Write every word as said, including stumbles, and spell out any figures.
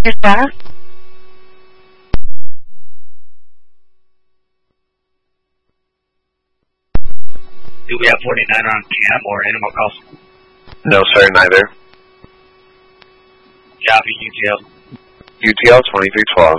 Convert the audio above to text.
your staff? Do we have forty-nine on cam or animal calls? No, sir, neither. Copy, U T L. U T L twenty-three twelve.